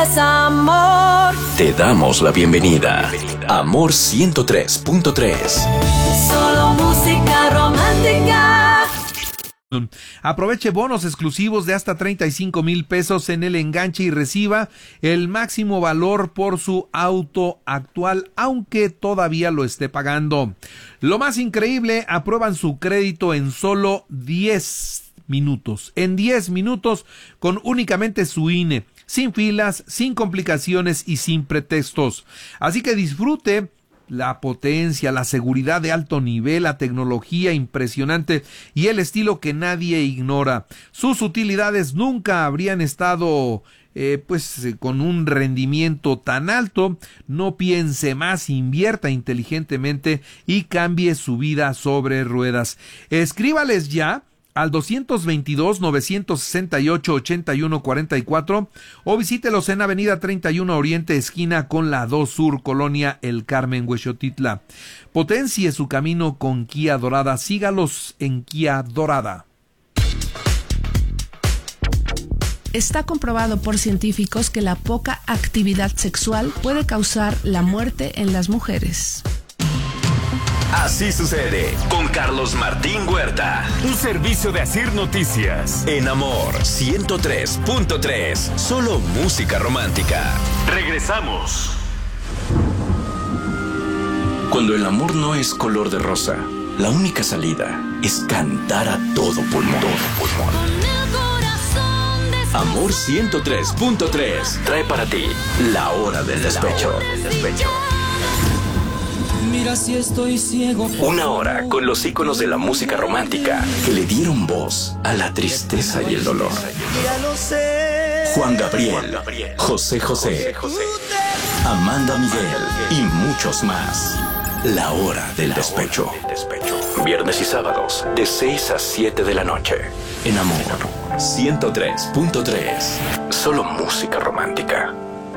Amor. Te damos la bienvenida. Amor 103.3. Solo música romántica. Aproveche bonos exclusivos de hasta 35,000 pesos en el enganche y reciba el máximo valor por su auto actual, aunque todavía lo esté pagando. Lo más increíble, aprueban su crédito en solo 10 minutos. En 10 minutos con únicamente su INE. Sin filas, sin complicaciones y sin pretextos. Así que disfrute la potencia, la seguridad de alto nivel, la tecnología impresionante y el estilo que nadie ignora. Sus utilidades nunca habrían estado con un rendimiento tan alto. No piense más, invierta inteligentemente y cambie su vida sobre ruedas. Escríbales ya al 222-968-8144 o visítelos en Avenida 31 Oriente, esquina con la 2 Sur, Colonia El Carmen, Huexotitla. Potencie su camino con Kia Dorada. Sígalos en Kia Dorada. Está comprobado por científicos que la poca actividad sexual puede causar la muerte en las mujeres. Así sucede con Carlos Martín Huerta. Un servicio de Asir Noticias. En Amor 103.3. Solo música romántica. Regresamos. Cuando el amor no es color de rosa, la única salida es cantar a todo pulmón. Amor 103.3 trae para ti La Hora del Despecho. Mira si estoy ciego. Una hora con los íconos de la música romántica que le dieron voz a la tristeza y el dolor. Juan Gabriel, José José, Amanda Miguel y muchos más. La Hora del Despecho. Viernes y sábados de 6 a 7 de la noche. En Amor 103.3. Solo música romántica.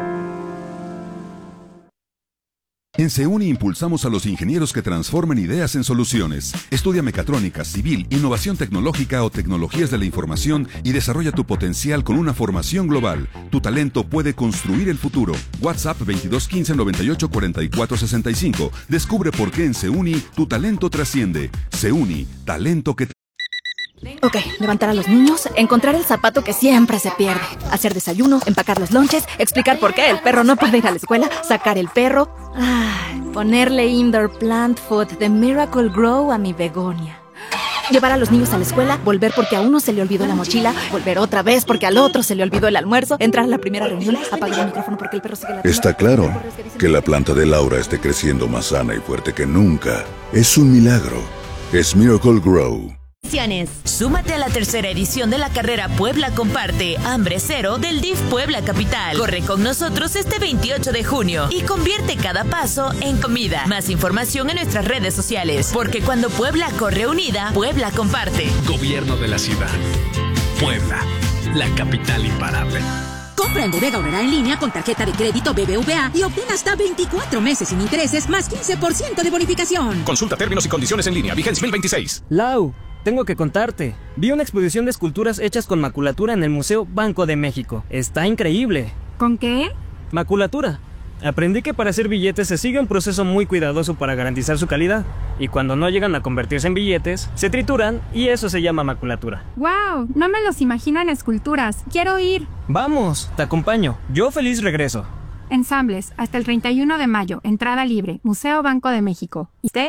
En CEUNI impulsamos a los ingenieros que transforman ideas en soluciones. Estudia mecatrónica, civil, innovación tecnológica o tecnologías de la información y desarrolla tu potencial con una formación global. Tu talento puede construir el futuro. WhatsApp 2215-984465. Descubre por qué en CEUNI tu talento trasciende. CEUNI, talento que... Ok, levantar a los niños, encontrar el zapato que siempre se pierde, hacer desayuno, empacar los lonches, explicar por qué el perro no puede ir a la escuela, sacar el perro, ponerle indoor plant food de Miracle Grow a mi begonia. Llevar a los niños a la escuela, volver porque a uno se le olvidó la mochila, volver otra vez porque al otro se le olvidó el almuerzo, entrar a la primera reunión, apagar el micrófono porque el perro sigue ladrando. Está claro que la planta de Laura esté creciendo más sana y fuerte que nunca. Es un milagro. Es Miracle Grow. Súmate a la tercera edición de la carrera Puebla Comparte Hambre Cero del DIF Puebla Capital. Corre con nosotros este 28 de junio y convierte cada paso en comida. Más información en nuestras redes sociales, porque cuando Puebla corre unida, Puebla comparte. Gobierno de la ciudad. Puebla, la capital imparable. Compra en Bodega Aurrera en línea con tarjeta de crédito BBVA y obtén hasta 24 meses sin intereses más 15% de bonificación. Consulta términos y condiciones en línea. Vigencia 2026. Lau, tengo que contarte. Vi una exposición de esculturas hechas con maculatura en el Museo Banco de México. Está increíble. ¿Con qué? Maculatura. Aprendí que para hacer billetes se sigue un proceso muy cuidadoso para garantizar su calidad. Y cuando no llegan a convertirse en billetes, se trituran y eso se llama maculatura. ¡Wow! No me los imagino en esculturas. ¡Quiero ir! Vamos, te acompaño. Yo feliz regreso. Ensambles, hasta el 31 de mayo. Entrada libre. Museo Banco de México. ¿Y usted?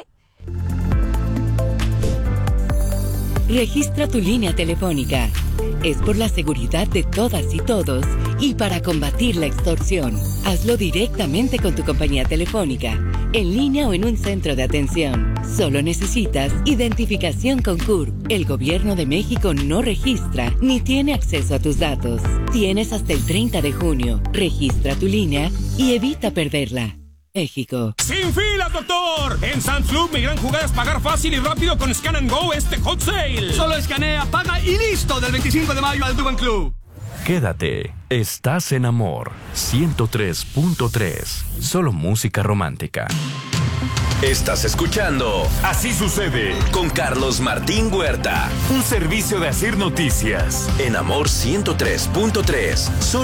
Registra tu línea telefónica. Es por la seguridad de todas y todos y para combatir la extorsión. Hazlo directamente con tu compañía telefónica, en línea o en un centro de atención. Solo necesitas identificación con CURP. El Gobierno de México no registra ni tiene acceso a tus datos. Tienes hasta el 30 de junio. Registra tu línea y evita perderla. México. ¡Sin filas, doctor! En Sam's Club, mi gran jugada es pagar fácil y rápido con Scan and Go este Hot Sale. Solo escanea, paga y listo del 25 de mayo al Duban Club. Quédate, estás en Amor 103.3. Solo música romántica. Estás escuchando Así Sucede con Carlos Martín Huerta. Un servicio de Asir Noticias. En Amor 103.3.